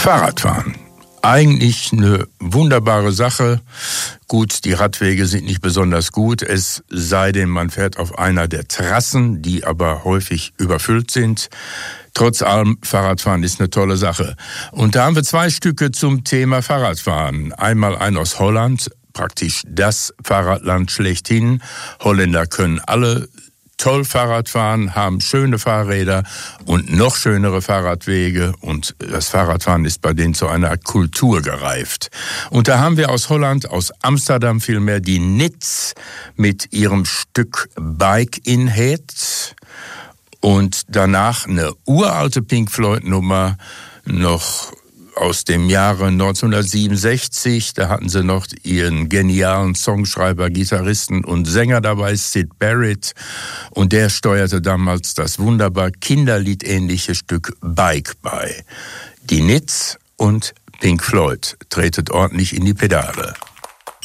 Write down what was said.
Fahrradfahren. Eigentlich eine wunderbare Sache. Gut, die Radwege sind nicht besonders gut, es sei denn, man fährt auf einer der Trassen, die aber häufig überfüllt sind. Trotz allem, Fahrradfahren ist eine tolle Sache. Und da haben wir 2 Stücke zum Thema Fahrradfahren. Einmal ein aus Holland, praktisch das Fahrradland schlechthin. Holländer können alle toll Fahrrad fahren, haben schöne Fahrräder und noch schönere Fahrradwege, und das Fahrradfahren ist bei denen zu einer Kultur gereift. Und da haben wir aus Holland, aus Amsterdam vielmehr, die Nits mit ihrem Stück Bike in Head und danach eine uralte Pink Floyd Nummer, noch aus dem Jahre 1967, da hatten sie noch ihren genialen Songschreiber, Gitarristen und Sänger dabei, Syd Barrett, und der steuerte damals das wunderbar kinderliedähnliche Stück Bike bei. Die Nits und Pink Floyd tretet ordentlich in die Pedale.